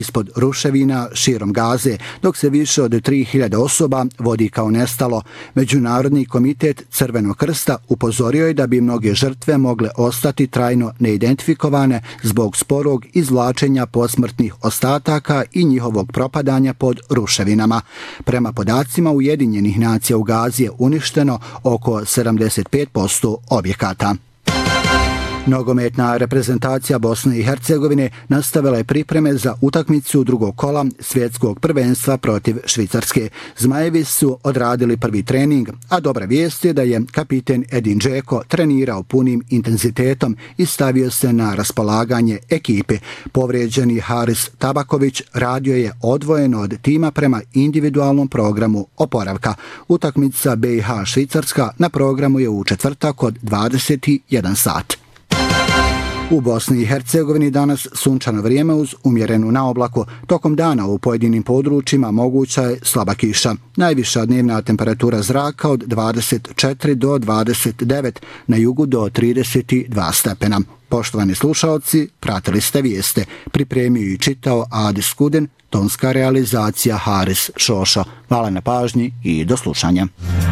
ispod ruševina širom Gaze, dok se više od 3000 osoba vodi kao nestalo. Međunarodni komitet Crvenog krsta upozorio je da bi mnoge žrtve mogle ostati trajno neidentifikovane zbog sporog izvlačenja posmrtnih ostataka i njihovog propadanja pod ruševinama. Prema podacima Ujedinjenih nacija u Gazi je uništeno oko 75% objekata. Nogometna reprezentacija Bosne i Hercegovine nastavila je pripreme za utakmicu drugog kola svjetskog prvenstva protiv Švicarske. Zmajevi su odradili prvi trening, a dobra vijest je da je kapiten Edin Džeko trenirao punim intenzitetom i stavio se na raspolaganje ekipe. Povrijeđeni Haris Tabaković radio je odvojeno od tima prema individualnom programu oporavka. Utakmica BiH Švicarska na programu je u četvrtak od 21 sat. U Bosni i Hercegovini danas sunčano vrijeme uz umjerenu naoblaku. Tokom dana u pojedinim područjima moguća je slaba kiša. Najviša dnevna temperatura zraka od 24 do 29, na jugu do 32 stepena. Poštovani slušalci, pratili ste vijeste. Pripremio i čitao Adis Skuden, tonska realizacija Haris Šošo. Hvala na pažnji i do slušanja.